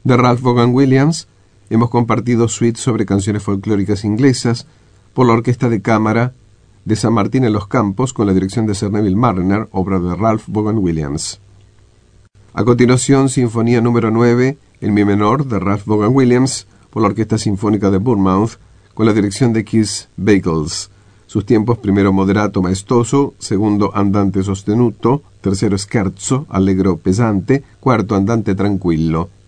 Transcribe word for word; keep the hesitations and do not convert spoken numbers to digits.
De Ralph Vaughan Williams hemos compartido suites sobre canciones folclóricas inglesas por la Orquesta de Cámara de San Martín en los Campos con la dirección de Sir Neville Marriner, obra de Ralph Vaughan Williams. A continuación, Sinfonía número nueve en mi menor de Ralph Vaughan Williams por la Orquesta Sinfónica de Bournemouth con la dirección de Keith Bagels. Sus tiempos: primero moderato maestoso, segundo andante sostenuto, tercero scherzo, allegro pesante, cuarto andante tranquillo.